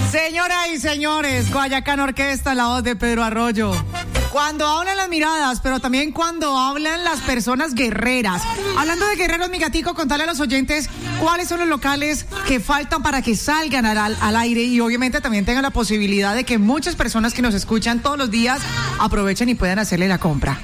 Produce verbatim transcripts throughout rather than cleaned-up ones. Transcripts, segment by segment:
Señoras y señores, Guayacán Orquesta, la voz de Pedro Arroyo. Cuando hablan las miradas, pero también cuando hablan las personas guerreras. Hablando de guerreros, mi gatico, contarle a los oyentes cuáles son los locales que faltan para que salgan al, al aire y obviamente también tengan la posibilidad de que muchas personas que nos escuchan todos los días aprovechen y puedan hacerle la compra.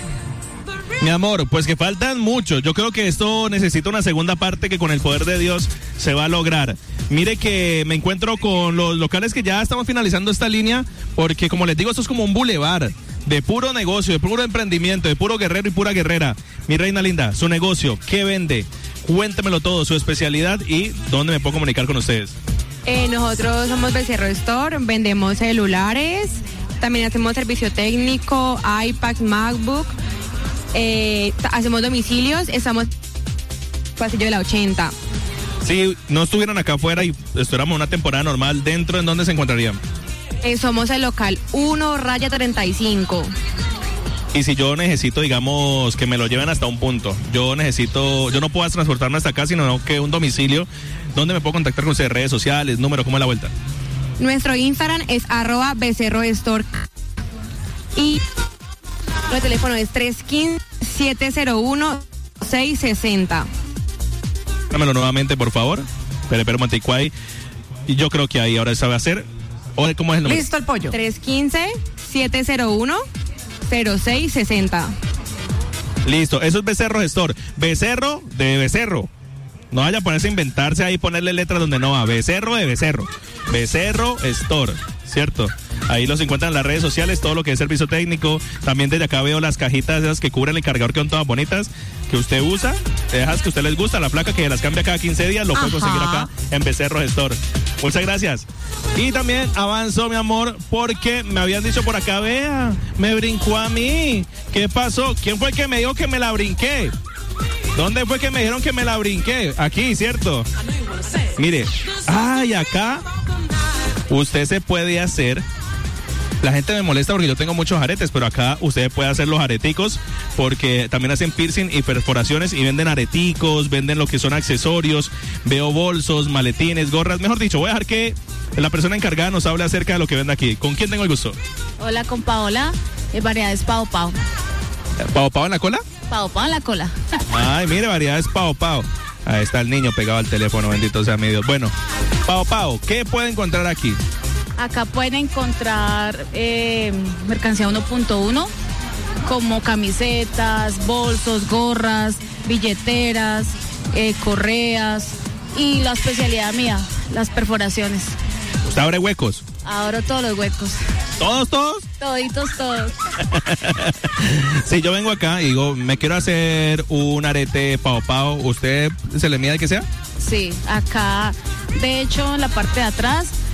Mi amor, pues que faltan muchos. Yo creo que esto necesita una segunda parte que con el poder de Dios se va a lograr. Mire que me encuentro con los locales que ya estamos finalizando esta línea, porque como les digo, esto es como un bulevar de puro negocio, de puro emprendimiento, de puro guerrero y pura guerrera. Mi reina linda, su negocio, ¿qué vende? Cuéntemelo todo, su especialidad y dónde me puedo comunicar con ustedes. Eh, nosotros somos Becerro Store, vendemos celulares, también hacemos servicio técnico, iPad, MacBook. Eh, hacemos domicilios, estamos pasillo de la ochenta. Si no estuvieran acá afuera y estuviéramos una temporada normal, ¿dentro en dónde se encontrarían? Eh, somos el local uno, raya treinta y cinco. Y si yo necesito, digamos, que me lo lleven hasta un punto, yo necesito, yo no puedo transportarme hasta acá, sino que un domicilio, ¿dónde me puedo contactar con ustedes? Redes sociales, número, ¿cómo es la vuelta? Nuestro Instagram es arroba Becerro Store y nuestro teléfono es tres uno cinco, siete cero uno, seis seis cero. Dámelo nuevamente, por favor. Pero, pero, Monticuay. Y yo creo que ahí ahora sabe hacer. ¿O cómo es el número? Listo el pollo. tres uno cinco, siete cero uno, cero seis seis cero. Listo, eso es Becerro Store. Becerro de Becerro. No vaya a ponerse a inventarse ahí, ponerle letras donde no va. Becerro de Becerro. Becerro Store, ¿cierto? Ahí los encuentran en las redes sociales, todo lo que es servicio técnico. También desde acá veo las cajitas esas que cubren el cargador, que son todas bonitas, que usted usa, te dejas que a usted les gusta, la placa que las cambia cada quince días, lo puede conseguir acá en Becerro Store. Muchas gracias. Y también avanzo, mi amor, porque me habían dicho por acá, vea, me brincó a mí. ¿Qué pasó? ¿Quién fue el que me dijo que me la brinqué? ¿Dónde fue que me dijeron que me la brinqué? Aquí, ¿cierto? Mire, ay, acá usted se puede hacer. La gente me molesta porque yo tengo muchos aretes, pero acá usted puede hacer los areticos porque también hacen piercing y perforaciones y venden areticos, venden lo que son accesorios, veo bolsos, maletines, gorras. Mejor dicho, voy a dejar que la persona encargada nos hable acerca de lo que vende aquí. ¿Con quién tengo el gusto? Hola, con Paola, eh, variedades Pao Pao. ¿Pao Pao en la cola? Pao Pao en la cola. Ay, mire, variedades Pao Pao. Ahí está el niño pegado al teléfono, bendito sea mi Dios. Bueno, Pao Pao, ¿qué puede encontrar aquí? Acá pueden encontrar eh, mercancía uno punto uno, como camisetas, bolsos, gorras, billeteras, eh, correas y la especialidad mía, las perforaciones. ¿Usted abre huecos? Abro todos los huecos. ¿Todos, todos? Toditos, todos. Si yo vengo acá y digo, me quiero hacer un arete Pao Pao, ¿usted se le mide el que sea? Sí, acá, de hecho, en la parte de atrás